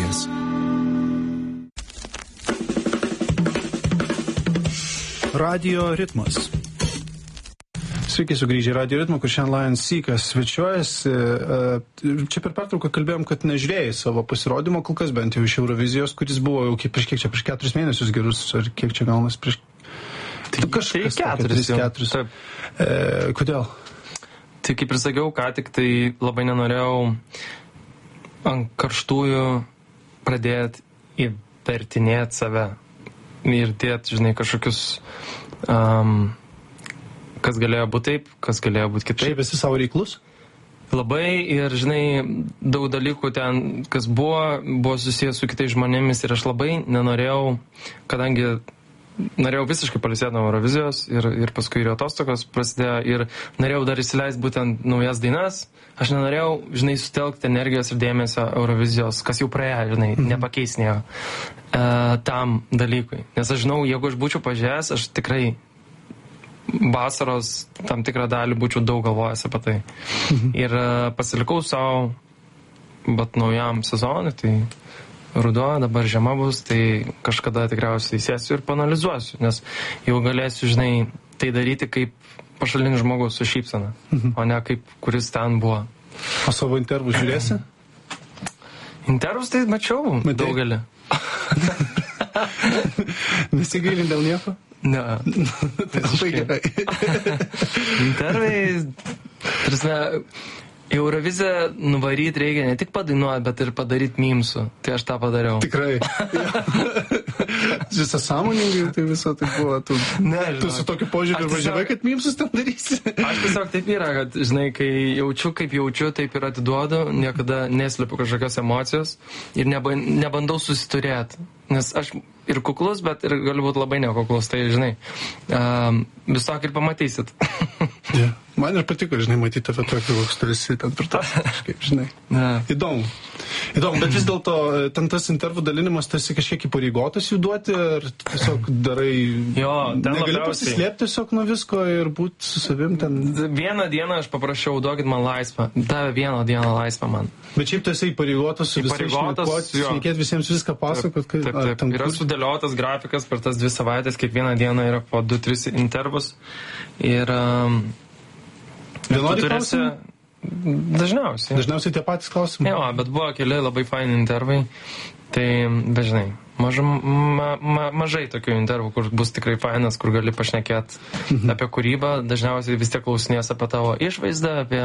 radijas. Radio ritmas. Sveiki sugrįžę į Radio ritmą, kur šiandien Lion Seekas svečiuojasi. Čia per pertrauką kalbėjom, kad nežiūrėjai savo pasirodymo, kol kas bent jau iš Eurovizijos, kuris buvo jau prieš 4 mėnesius gerus, ar kiek čia gaunas prieš... Tai kažkas 4. Kodėl? Tai kaip ir sakiau, ką tik tai labai nenorėjau ant karštųjų pradėti įvertinėti save ir dėti, žinai, kažkokius... kas galėjo būti taip, kas galėjo būti kitaip. Šiaip esi savo reiklus? Labai ir, žinai, daug dalykų ten, kas buvo susijęs su kitais žmonėmis ir aš labai nenorėjau, kadangi norėjau visiškai pailsėti nuo Eurovizijos ir paskui ir atostogos prasidėjo ir norėjau dar įsileisti būtent naujas dainas. Aš nenorėjau, žinai, sutelkti energijos ir dėmesio Eurovizijos, kas jau praėjo, žinai, nepakeisinėjo tam dalykui. Nes aš žinau, jeigu aš būčiau pažiūrėjęs, aš tikrai vasaros tam tikrą dalį būčiau daug galvojęs apie tai. Ir pasilikau savo, bet naujam sezonui, tai ruduo, dabar žiema bus, tai kažkada tikriausiai sėsiu ir panalizuosiu, nes jau galėsiu, žinai, tai daryti kaip pašalinis žmogus su šypsena, o ne kaip kuris ten buvo. O savo intervus žiūrėsi? Intervus tai mačiau daugelį. Nesigailin dėl nieko? Ne. Tai labai gerai. Intervai, prasme, Euroviziją nuvaryti reikia ne tik padainuoti, bet ir padaryti mimsų. Tai aš tą padariau. Tikrai. Visą sąmoningai, tai viso tai buvo. Tu su tokiu požiūriu važiavai, kad mimsus ten darysi. Aš tiesiog taip yra, kad, žinai, kai jaučiu, kaip jaučiu, taip ir atiduodu, niekada neslepiu kažkokios emocijos ir nebandau susiturėti. Nes aš ir kuklus, bet ir galiu būti labai nekuklus, tai, žinai, visok ir pamatysit. Yeah. Man ir patiko, žinai, matyti tave tokį, koks tu esi ten turtas, kažkaip, žinai. Yeah. Įdomu, bet vis dėlto ten tas intervų dalinimas, tu esi kažkiek įpareigotas jų duoti, ar tiesiog darai... Jo, ten negali pasislėpti tiesiog nuo visko ir būti su savim ten... Vieną dieną aš paprašiau, duokit man laisvą. Davė vieną dieną laisvą man. Bet šiaip tu esi įpareigotas su visais šnekėti, visiems viską pasakot. Taip. Yra sudėliotas grafikas per tas 2 savaitės, kiekvieną dieną yra po 2-3 intervus. Ir... Vienodį klausimą? Dažniausiai. Dažniausiai tie patys klausimai? Jo, bet buvo keli labai faini intervai. Tai, dažnai, mažai tokių intervų, kur bus tikrai fainas, kur gali pašnekėti apie kūrybą. Dažniausiai vis tiek klausinės apie tavo išvaizdą, apie,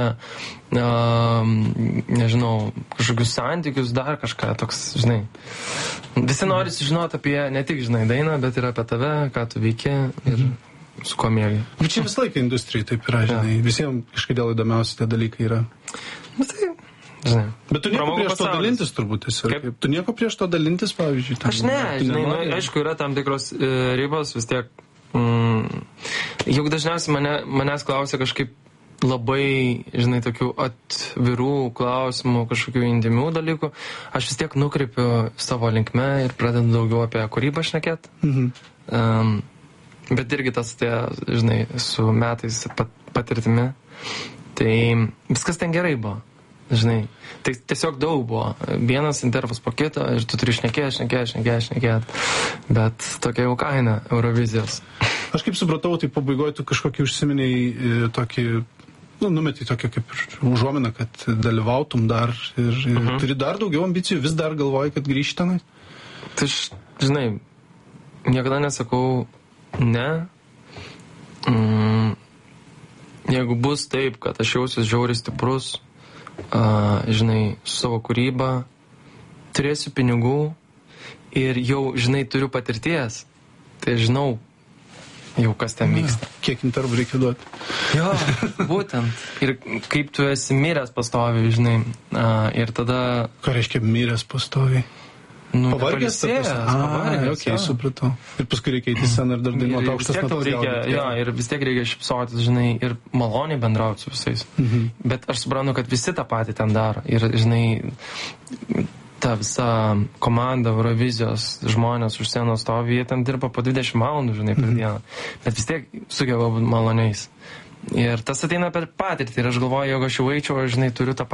nežinau, kažkokius santykius, dar kažką toks, žinai. Visi nori sužinoti apie ne tik, žinai, dainą, bet ir apie tave, ką tu veiki ir su kuo mėgai. Bet čia visą laiką industrijai taip yra, žinai. Visiems kažkodėl įdomiausi tie dalykai yra. Tai, žinai. Bet tu nieko prieš to dalintis turbūt esi. Tu nieko prieš to dalintis, pavyzdžiui. Aš ne, žinai, aišku, yra tam tikros ribos, vis tiek. Juk dažniausiai manęs klausia kažkaip labai, žinai, tokių atvirų klausimų, kažkokių intymių dalykų. Aš vis tiek nukreipiu savo linkme ir pradedu daugiau apie kūrybą šnekėti. Bet irgi tas, žinai, su metais patirtimi. Tai viskas ten gerai buvo, žinai. Tai tiesiog daug buvo. Vienas intervas po kito ir tu turi šnekėti. Bet tokia jau kaina Eurovizijos. Aš kaip supratau, tai pabaigoje tu kažkokį užsiminiai tokį, numetį tokį kaip užuominą, kad dalyvautum dar ir turi dar daugiau ambicijų, vis dar galvoji, kad grįžti tenai? Tai žinai, niekada nesakau ne. Jeigu bus taip, kad aš jausiuosi žiauriai stiprus, žinai, su savo kūryba, turėsiu pinigų ir jau, žinai, turiu patirties, tai žinau jau, kas ten vyksta. Kiek intervų reikia duoti? Jo, būtent. Ir kaip tu esi miręs pastoviai, žinai, ir tada... Ką reiškia miręs pastoviai? Pavargęs? Pavargęs, supratau. Ir paskui reikia įti sceną ir dar dainuoti aukštas natas gaudyti. Jo, ir vis tiek reikia šypsotis, žinai, ir maloniai bendrauti su visais. Bet aš suprantu, kad visi tą patį ten daro. Ir, žinai, ta visa komanda Eurovizijos žmonės už scenos stovi, jie ten dirba po 20 valandų, žinai, per dieną. Bet vis tiek sugeba būti maloniais. Ir tas ateina per patirtį. Ir aš galvoju, jeigu aš jau eičiau, aš, žinai, turiu tą